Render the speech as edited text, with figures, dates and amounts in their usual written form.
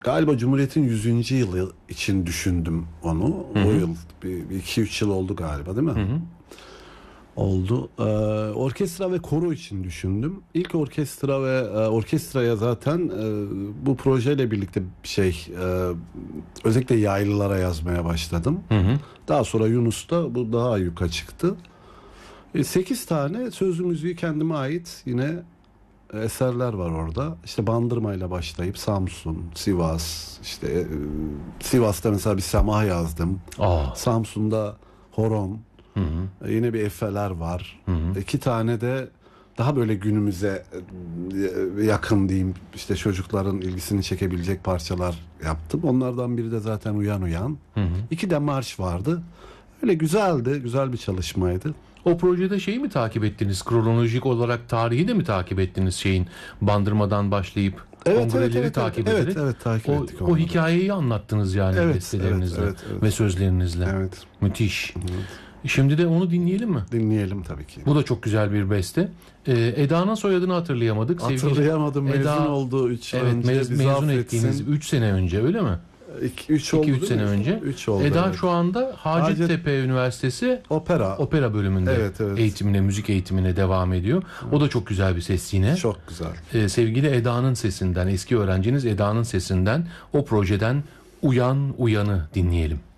Galiba Cumhuriyet'in 100. yılı için düşündüm onu. Hı hı. O yıl bir 2-3 yıl oldu galiba, değil mi? Hı hı. Oldu. Orkestra ve koro için düşündüm. İlk orkestra ve orkestraya zaten bu projeyle birlikte özellikle yaylılara yazmaya başladım. Hı hı. Daha sonra Yunus'ta bu daha yuka çıktı. 8 tane sözlü müziği kendime ait yine eserler var orada. İşte Bandırma'yla başlayıp Samsun, Sivas, Sivas'ta mesela bir semah yazdım. Aa. Samsun'da horon, Hı hı. yine bir efeler var. Hı hı. 2 tane de daha böyle günümüze yakın diyeyim, işte çocukların ilgisini çekebilecek parçalar yaptım. Onlardan biri de zaten Uyan Uyan. Hı hı. 2 de marş vardı. Öyle güzeldi, güzel bir çalışmaydı. O projede şeyi mi takip ettiniz? Kronolojik olarak tarihi de mi takip ettiniz şeyin? Bandırmadan başlayıp kongreleri takip ederek. Evet, takip ettik O onları. hikayeyi anlattınız yani Evet, bestelerinizle evet. ve sözlerinizle. Evet. Müthiş. Evet. Şimdi de onu dinleyelim mi? Dinleyelim tabii ki. Bu da çok güzel bir beste. Eda'nın soyadını hatırlayamadık. Hatırlayamadım, mezun Eda, olduğu 3 yıl evet, önce. mezun ettiğiniz 3 sene önce, öyle mi? 2-3 sene önce. 3 oldu. Eda evet. şu anda Hacettepe Üniversitesi Opera bölümünde Evet. eğitimine, müzik eğitimine devam ediyor. O da çok güzel bir ses yine. Çok güzel. Sevgili Eda'nın sesinden, eski öğrenciniz Eda'nın sesinden, o projeden Uyan Uyan'ı dinleyelim.